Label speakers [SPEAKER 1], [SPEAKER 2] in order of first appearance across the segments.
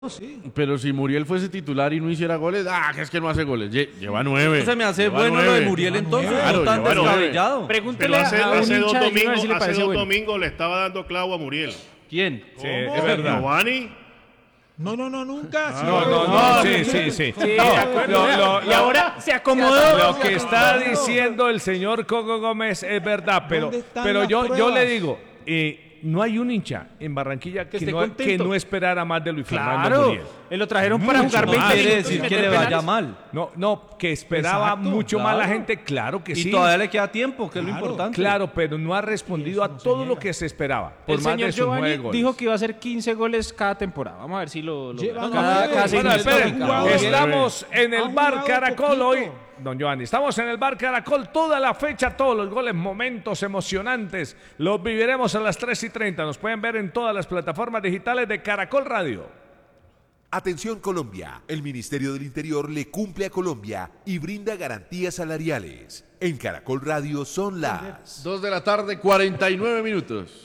[SPEAKER 1] Sí.
[SPEAKER 2] Pero si Muriel fuese titular y no hiciera goles, que es que no hace goles. Lleva 9.
[SPEAKER 3] Eso se me hace bueno 9. Lo de Muriel entonces,
[SPEAKER 2] claro,
[SPEAKER 3] no tan descabellado.
[SPEAKER 4] Pregúntele hace dos domingos le estaba dando clavo a Muriel.
[SPEAKER 3] ¿Quién?
[SPEAKER 1] Sí, es verdad.
[SPEAKER 4] ¿Giovanni?
[SPEAKER 1] No, nunca.
[SPEAKER 5] No, sí.
[SPEAKER 6] Y ahora se acomodó.
[SPEAKER 5] Lo que está diciendo el señor Coco Gómez es verdad, pero yo le digo, no hay un hincha en Barranquilla que no esperara más de Luis Fernando Muriel.
[SPEAKER 6] Lo trajeron para jugar 20
[SPEAKER 3] quiere
[SPEAKER 6] minutos
[SPEAKER 3] decir
[SPEAKER 6] y
[SPEAKER 3] que
[SPEAKER 6] meter
[SPEAKER 3] le vaya
[SPEAKER 6] penales.
[SPEAKER 3] mal.
[SPEAKER 5] No, que esperaba mucho más la gente, claro que
[SPEAKER 3] Y
[SPEAKER 5] sí.
[SPEAKER 3] todavía le queda tiempo, que es lo importante.
[SPEAKER 5] Claro, pero no ha respondido a todo lo que se esperaba. Por
[SPEAKER 6] El
[SPEAKER 5] más
[SPEAKER 6] señor
[SPEAKER 5] de sus 9
[SPEAKER 6] Giovanni
[SPEAKER 5] goles.
[SPEAKER 6] dijo que iba a hacer 15 goles cada temporada. Vamos a ver si lo
[SPEAKER 1] Lleva
[SPEAKER 6] cada 6
[SPEAKER 5] Bueno,
[SPEAKER 6] meses.
[SPEAKER 5] esperen, estamos en el bar
[SPEAKER 1] jugado
[SPEAKER 5] Caracol
[SPEAKER 1] poquito.
[SPEAKER 5] hoy. Don Giovanni, estamos en el bar Caracol toda la fecha, todos los goles, momentos emocionantes. Los viviremos a las 3:30. Nos pueden ver en todas las plataformas digitales de Caracol Radio.
[SPEAKER 7] Atención Colombia, el Ministerio del Interior le cumple a Colombia y brinda garantías salariales. En Caracol Radio son las
[SPEAKER 2] 2 de la tarde, 49 minutos.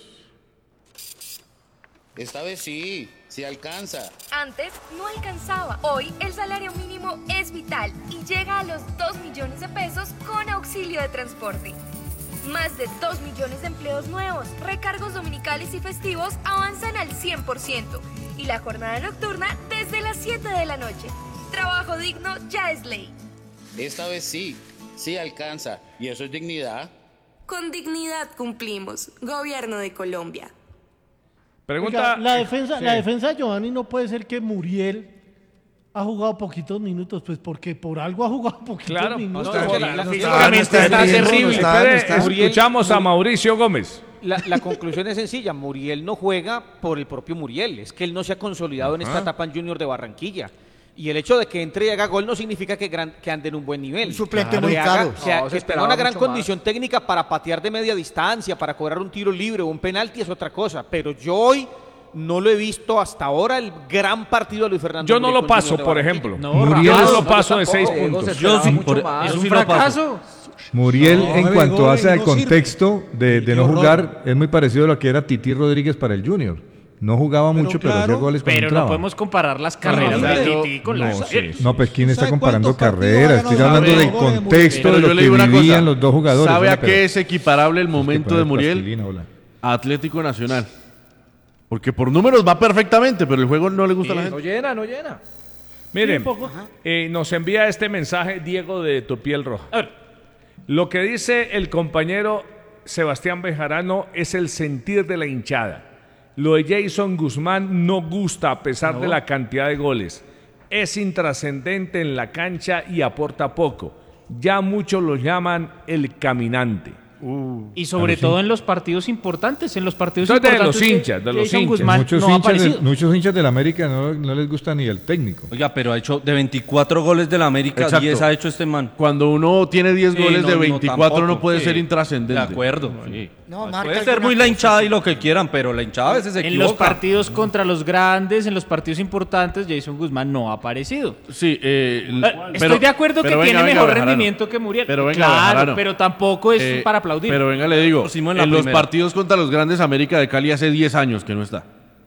[SPEAKER 8] Esta vez sí alcanza.
[SPEAKER 9] Antes no alcanzaba. Hoy el salario mínimo es vital y llega a los 2 millones de pesos con auxilio de transporte. Más de 2 millones de empleos nuevos, recargos dominicales y festivos avanzan al 100% y la jornada nocturna desde las 7 de la noche. Trabajo digno ya es ley.
[SPEAKER 8] Esta vez sí alcanza. ¿Y eso es dignidad?
[SPEAKER 9] Con dignidad cumplimos. Gobierno de Colombia.
[SPEAKER 5] Pregunta.
[SPEAKER 10] Oiga, la defensa de Giovanni no puede ser que Muriel ha jugado poquitos minutos, pues porque por algo ha jugado poquitos minutos.
[SPEAKER 6] Físicamente está terrible.
[SPEAKER 5] Escuchamos a Mauricio Gómez.
[SPEAKER 11] La conclusión es sencilla, Muriel no juega por el propio Muriel, es que él no se ha consolidado en esta etapa en Junior de Barranquilla. Y el hecho de que entre y haga gol no significa que ande en un buen nivel.
[SPEAKER 12] Un suplente muy caro.
[SPEAKER 11] Que tenga una gran condición técnica para patear de media distancia, para cobrar un tiro libre o un penalti es otra cosa. Pero yo hoy no lo he visto hasta ahora el gran partido de Luis Fernando.
[SPEAKER 5] Yo no lo paso, por ejemplo.
[SPEAKER 11] Muriel
[SPEAKER 5] yo lo paso de 6 puntos.
[SPEAKER 3] Yo sí,
[SPEAKER 6] es un fracaso.
[SPEAKER 13] Muriel, en cuanto
[SPEAKER 1] goles,
[SPEAKER 13] hace al
[SPEAKER 1] no
[SPEAKER 13] contexto de no jugar, es muy parecido a lo que era Titi Rodríguez para el Junior. No jugaba mucho, pero hacía goles cuando
[SPEAKER 6] Pero
[SPEAKER 13] entraba.
[SPEAKER 6] no podemos comparar las carreras de Titi con las
[SPEAKER 13] No, pues ¿quién está
[SPEAKER 1] ¿Sabe
[SPEAKER 13] comparando
[SPEAKER 1] cuántos partidos
[SPEAKER 13] carreras?
[SPEAKER 1] ha
[SPEAKER 13] Estoy
[SPEAKER 1] ganado
[SPEAKER 13] hablando del
[SPEAKER 1] Muriel?
[SPEAKER 13] contexto
[SPEAKER 2] Pero
[SPEAKER 13] de
[SPEAKER 2] yo
[SPEAKER 13] lo
[SPEAKER 2] le
[SPEAKER 13] que
[SPEAKER 2] digo una
[SPEAKER 13] vivían
[SPEAKER 2] cosa.
[SPEAKER 13] los dos jugadores.
[SPEAKER 2] ¿Sabe a
[SPEAKER 13] Pero-
[SPEAKER 2] qué es equiparable el
[SPEAKER 13] que
[SPEAKER 2] momento
[SPEAKER 13] poner
[SPEAKER 2] de Muriel?
[SPEAKER 13] plastilina, hola.
[SPEAKER 2] A Atlético Nacional. Porque por números va perfectamente, pero el juego no le gusta a la gente.
[SPEAKER 11] No llena.
[SPEAKER 5] Miren, nos envía este mensaje Diego de Tupiel Roja.
[SPEAKER 6] A ver.
[SPEAKER 5] Lo que dice el compañero Sebastián Bejarano es el sentir de la hinchada. Lo de Jason Guzmán no gusta a pesar de la cantidad de goles. Es intrascendente en la cancha y aporta poco. Ya muchos lo llaman el caminante.
[SPEAKER 6] Y sobre todo en los partidos importantes,
[SPEAKER 5] Entonces, de los hinchas,
[SPEAKER 6] Jason Guzmán no ha aparecido.
[SPEAKER 13] Muchos hinchas del América no les gusta ni el técnico.
[SPEAKER 3] Oiga, pero ha hecho de 24 goles de la América,
[SPEAKER 2] Exacto.
[SPEAKER 3] 10 ha hecho este man.
[SPEAKER 2] Cuando uno tiene 10
[SPEAKER 3] Sí,
[SPEAKER 2] goles
[SPEAKER 3] no,
[SPEAKER 2] de
[SPEAKER 3] no,
[SPEAKER 2] 24 no
[SPEAKER 3] tampoco,
[SPEAKER 2] puede
[SPEAKER 3] sí.
[SPEAKER 2] ser intrascendente.
[SPEAKER 3] De acuerdo. Sí.
[SPEAKER 12] No, marca
[SPEAKER 3] Puede ser
[SPEAKER 12] alguna
[SPEAKER 3] muy la
[SPEAKER 12] cosa.
[SPEAKER 3] hinchada y lo que quieran, pero la hinchada a veces se
[SPEAKER 6] En
[SPEAKER 3] equivoca.
[SPEAKER 6] los partidos contra los grandes, en los partidos importantes, Jason Guzmán no ha aparecido.
[SPEAKER 2] Sí,
[SPEAKER 6] Estoy de acuerdo que tiene mejor
[SPEAKER 2] Bejarano.
[SPEAKER 6] rendimiento que Muriel.
[SPEAKER 2] Pero venga,
[SPEAKER 6] claro,
[SPEAKER 2] Bejarano.
[SPEAKER 6] pero tampoco es para aplaudir.
[SPEAKER 2] Pero venga, le digo,
[SPEAKER 3] Pusimos en la
[SPEAKER 2] en los
[SPEAKER 3] primera.
[SPEAKER 2] partidos contra los grandes América de Cali hace 10 años que no está.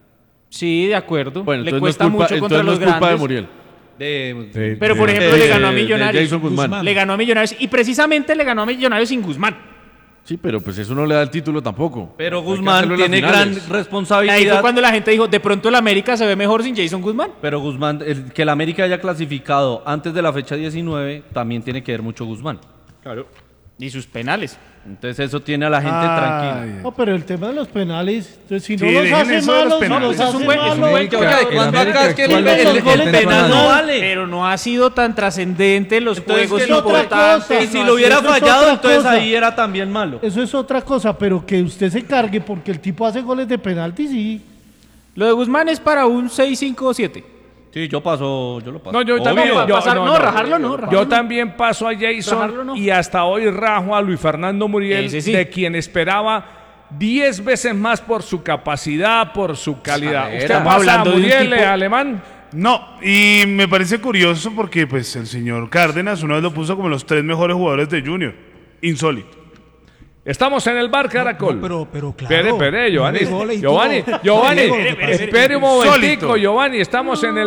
[SPEAKER 6] Sí, de acuerdo.
[SPEAKER 2] Bueno,
[SPEAKER 6] le
[SPEAKER 2] entonces
[SPEAKER 6] cuesta
[SPEAKER 2] no es culpa,
[SPEAKER 6] mucho contra
[SPEAKER 2] entonces no
[SPEAKER 6] los
[SPEAKER 2] es culpa de
[SPEAKER 6] grandes.
[SPEAKER 2] Muriel.
[SPEAKER 6] Pero por ejemplo le ganó a
[SPEAKER 2] de
[SPEAKER 6] Millonarios.
[SPEAKER 2] Jason Guzmán.
[SPEAKER 6] Le ganó a Millonarios y precisamente le ganó a Millonarios sin Guzmán.
[SPEAKER 2] Sí, pero pues eso no le da el título tampoco.
[SPEAKER 3] Pero
[SPEAKER 2] Hay que
[SPEAKER 3] Guzmán
[SPEAKER 2] hacerlo en las
[SPEAKER 3] tiene gran
[SPEAKER 2] finales.
[SPEAKER 6] Ahí fue
[SPEAKER 3] responsabilidad.
[SPEAKER 6] cuando la gente dijo, de pronto el América se ve mejor sin Jason Guzmán.
[SPEAKER 3] Pero Guzmán, que el América haya clasificado antes de la fecha 19, también tiene que ver mucho Guzmán.
[SPEAKER 6] Claro. Y sus penales.
[SPEAKER 3] Entonces eso tiene a la gente tranquila.
[SPEAKER 10] No, pero el tema de los penales, entonces, si no
[SPEAKER 1] Sí,
[SPEAKER 10] los
[SPEAKER 1] dejen
[SPEAKER 10] hace
[SPEAKER 1] eso de los
[SPEAKER 10] malos,
[SPEAKER 1] penales.
[SPEAKER 10] los
[SPEAKER 6] Ese es
[SPEAKER 10] hace
[SPEAKER 6] un buen
[SPEAKER 10] malos.
[SPEAKER 6] que
[SPEAKER 3] Oiga, ¿de
[SPEAKER 13] el
[SPEAKER 3] cuándo
[SPEAKER 13] América
[SPEAKER 3] acá es que el,
[SPEAKER 10] ¿cuándo
[SPEAKER 3] el-
[SPEAKER 10] los
[SPEAKER 3] el
[SPEAKER 10] goles de
[SPEAKER 3] penal no
[SPEAKER 10] penal?
[SPEAKER 3] vale?
[SPEAKER 6] Pero no ha sido tan trascendente en los
[SPEAKER 3] Entonces,
[SPEAKER 6] juegos
[SPEAKER 3] ¿qué es otra
[SPEAKER 6] importantes.
[SPEAKER 10] cosa?
[SPEAKER 3] Y si
[SPEAKER 6] no
[SPEAKER 3] lo
[SPEAKER 6] ha
[SPEAKER 3] hubiera
[SPEAKER 10] eso es
[SPEAKER 3] fallado,
[SPEAKER 10] otra
[SPEAKER 3] entonces
[SPEAKER 10] cosa.
[SPEAKER 3] ahí era también malo.
[SPEAKER 10] Eso es otra cosa, pero que usted se cargue porque el tipo hace goles de penalti, sí.
[SPEAKER 6] Lo de Guzmán es para un 6, 5 o 7.
[SPEAKER 3] Sí, yo lo paso.
[SPEAKER 5] No, yo
[SPEAKER 3] Obvio.
[SPEAKER 5] también.
[SPEAKER 6] Rajarlo no.
[SPEAKER 5] Yo también paso a Jason
[SPEAKER 6] Rajarlo no.
[SPEAKER 5] y hasta hoy rajo a Luis Fernando Muriel,
[SPEAKER 6] Ese sí.
[SPEAKER 5] de quien esperaba 10 veces más por su capacidad, por su calidad. ¿Usted
[SPEAKER 6] estamos
[SPEAKER 5] pasa a
[SPEAKER 6] hablando de un
[SPEAKER 5] Muriel,
[SPEAKER 6] tipo-
[SPEAKER 5] alemán?
[SPEAKER 1] No, y me parece curioso porque pues el señor Cárdenas una vez lo puso como los 3 mejores jugadores de Junior. Insólito.
[SPEAKER 5] Estamos en el bar Caracol.
[SPEAKER 12] Pero claro.
[SPEAKER 5] Espere, Giovanni.
[SPEAKER 12] Gol y
[SPEAKER 5] Giovanni,
[SPEAKER 12] todo.
[SPEAKER 5] Giovanni,
[SPEAKER 12] Diego,
[SPEAKER 5] espere un momentico,
[SPEAKER 1] Insólito.
[SPEAKER 5] Giovanni. Estamos en el